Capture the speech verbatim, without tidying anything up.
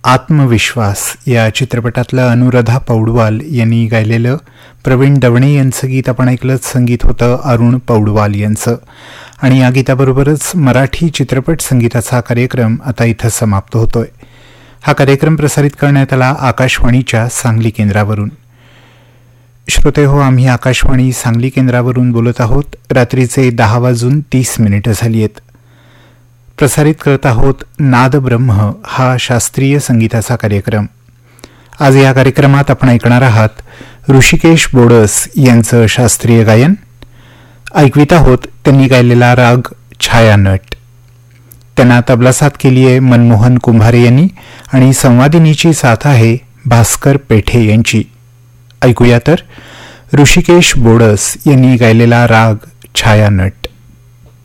आत्मविश्वास या चित्रपटातलं अनुराधा पौडवाल यांनी गायलेलं प्रवीण दवणे यांचं गीत आपण ऐकलं. संगीत होतं अरुण पौडवाल यांचं. आणि या गीताबरोबरच मराठी चित्रपट संगीताचा कार्यक्रम आता इथं समाप्त होतोय. हा कार्यक्रम प्रसारित करण्यात आला आकाशवाणीच्या सांगली केंद्रावरून. श्रोते हो, आम्ही आकाशवाणी सांगली केंद्रावरून बोलत आहोत. रात्रीचे दहा वाजून तीस मिनिटं झाली आहेत. प्रसारित करत आहोत नाद ब्रह्म हा शास्त्रीय संगीताचा कार्यक्रम. आज या कार्यक्रमात आपण ऐकणार आहात ऋषिकेश बोडस यांचं शास्त्रीय गायन. ऐकवित आहोत त्यांनी गायलेला राग छायानट. त्यांना तबलासाथ केली आहे मनमोहन कुंभारे यांनी आणि संवादिनीची साथ आहे भास्कर पेठे यांची. ऐकूया तर ऋषिकेश बोडस यांनी गायलेला राग छायानट.